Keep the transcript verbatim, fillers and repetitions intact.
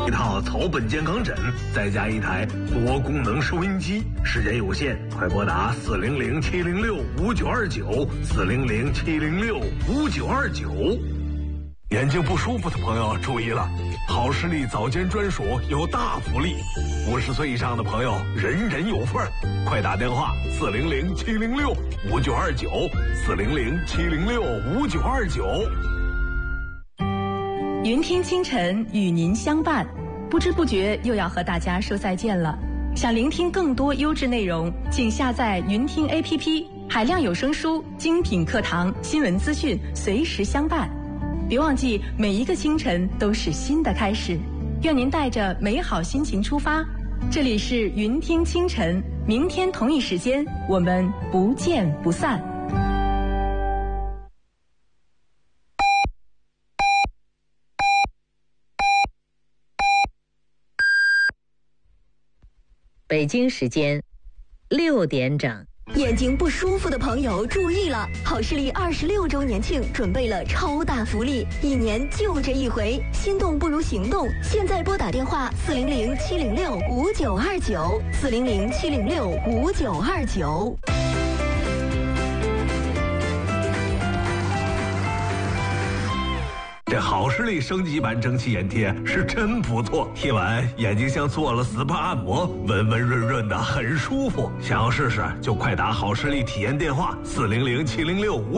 一套草本健康枕，再加一台多功能收音机，时间有限，快拨打四零零七零六五九二九四零零七零六五九二九。眼睛不舒服的朋友注意了，好视力早间专属有大福利，五十岁以上的朋友人人有份儿，快打电话四零零七零六五九二九四零零七零六五九二九。 云听清晨与您相伴，不知不觉又要和大家说再见了。想聆听更多优质内容，请下载云听 A P P， 海量有声书、精品课堂、新闻资讯，随时相伴。别忘记，每一个清晨都是新的开始。愿您带着美好心情出发。这里是云听清晨，明天同一时间我们不见不散。 北京时间六点整。 眼睛不舒服的朋友注意了，好视力二十六周年庆准备了超大福利，一年就这一回，心动不如行动。现在拨打电话四零零七零六五九二九四零零七零六五九二九。 这好视力升级版蒸汽眼贴是真不错，贴完眼睛像做了 S P A 按摩，温温润润的，很舒服。想要试试就快打好视力体验电话四零零七零六五